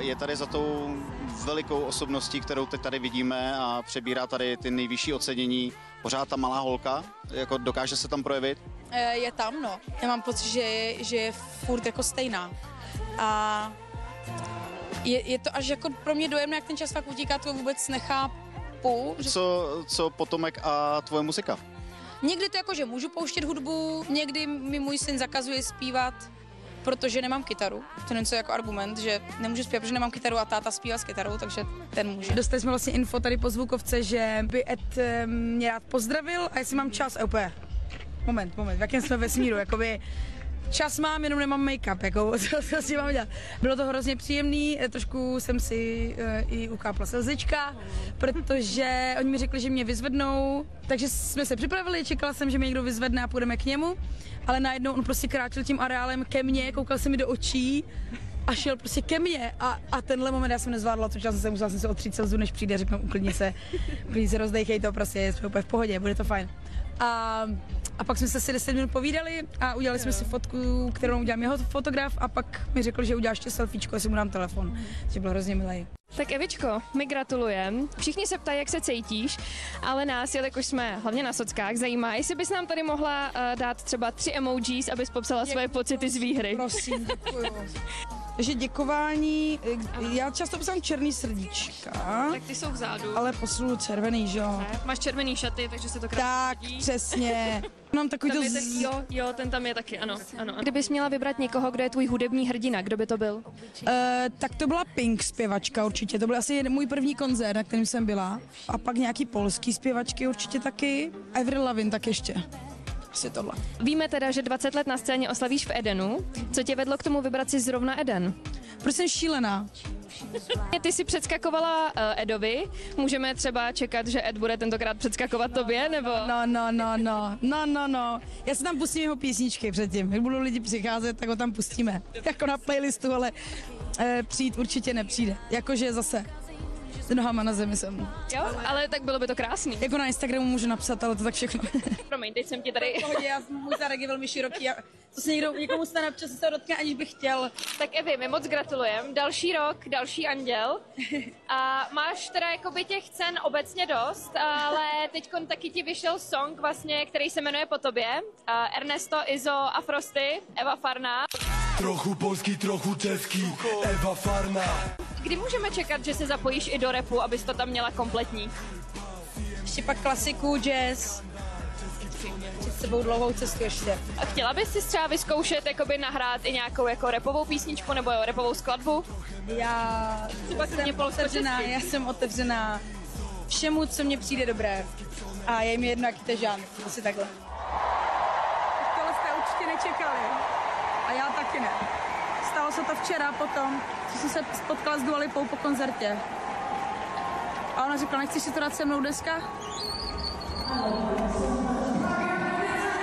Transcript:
je tady za tou velikou osobností, kterou teď tady vidíme a přebírá tady ty nejvyšší ocenění. Pořád ta malá holka, jako dokáže se tam projevit? Je tam, no. Já mám pocit, že je furt jako stejná. A je to až jako pro mě dojemné, jak ten čas fakt utíká, to vůbec nechápu. Že... Co Potomek a tvoje muzika? Někdy to jako, že můžu pouštět hudbu, někdy mi můj syn zakazuje zpívat, protože nemám kytaru. To není co jako argument, že nemůžu zpívat, protože nemám kytaru a táta zpívá s kytarou, takže ten může. Dostali jsme vlastně info tady po zvukovce, že by Ed mě rád pozdravil a jestli mám čas, úplně. Moment, v jakém jsme vesmíru, jakoby čas mám, jenom nemám make-up, jako co si mám dělat. Bylo to hrozně příjemný, trošku jsem si i ukápla slzička, protože oni mi řekli, že mě vyzvednou, takže jsme se připravili, čekala jsem, že mě někdo vyzvedne a půjdeme k němu, ale najednou on prostě kráčel tím areálem ke mně, koukal se mi do očí a šel prostě ke mně a tenhle moment já jsem nezvládla, což já jsem se musela se otřít slzu, než přijde, řeknu uklidni se rozdejchej to, prostě jsme úplně v pohodě, bude to fajn. A pak jsme se asi 10 minut povídali a udělali jsme si fotku, kterou udělám jeho fotograf a pak mi řekl, že udělá ještě selfiečko, jestli mu dám telefon, že byl hrozně milej. Tak Evičko, my gratulujeme. Všichni se ptají, jak se cítíš, ale nás, jelikož jsme hlavně na sockách, zajímá, jestli bys nám tady mohla dát třeba 3 emojis, abys popsala svoje pocity z výhry. Prosím, děkuju. Takže děkování, já často psám černý srdíčka. Tak ty jsou vzadu. Ale posunu červený, že jo? Máš červený šaty, takže se to krásně hodí. Tak, přesně. Mám takový tam to jo, ten tam je taky, ano. Kdybys měla vybrat někoho, kdo je tvůj hudební hrdina, kdo by to byl? Tak to byla Pink zpěvačka určitě, to byl asi můj první koncert, na kterým jsem byla. A pak nějaký polský zpěvačky určitě taky. Avril Lavigne tak ještě. Asi tohle. Víme teda, že 20 let na scéně oslavíš v Edenu. Co tě vedlo k tomu vybrat si zrovna Eden? Protože jsem šílená. Ty jsi předskakovala Edovi, můžeme třeba čekat, že Ed bude tentokrát předskakovat tobě, nebo? No. Já si tam pustím jeho písničky předtím, jak budou lidi přicházet, tak ho tam pustíme. Jako na playlistu, ale přijít určitě nepřijde. Jakože zase s nohama na zemi jsem. Jo, ale tak bylo by to krásný. Jako na Instagramu můžu napsat, ale to tak všechno. Promiň, teď jsem ti tady... Můj zadek je velmi široký a to se někomu stane občas se dotkne, aniž bych chtěl. Tak Evi, my moc gratulujeme. Další rok, další anděl. A máš teda jakoby těch cen obecně dost, ale teďkon taky ti vyšel song vlastně, který se jmenuje Po tobě. Ernesto, Izo a Frosty, Eva Farná. Trochu polský, trochu český, Eva Farná. Kdy můžeme čekat, že se zapojíš i do rapu, abys to tam měla kompletní? Ještě pak klasiku, jazz. Před sebou dlouhou cestu ještě. A chtěla bys si třeba vyzkoušet jakoby nahrát i nějakou jako rapovou písničku nebo rapovou skladbu? Já jsem otevřená všemu, co mně přijde dobré. A je mi jedno, jaký to žánr, asi takhle. Tohle jste určitě nečekali. A já taky ne. Stalo se to včera potom, co jsem se spotkala s Dua Lipou po koncertě. A ona řekla, nechceš si to dát se mnou dneska?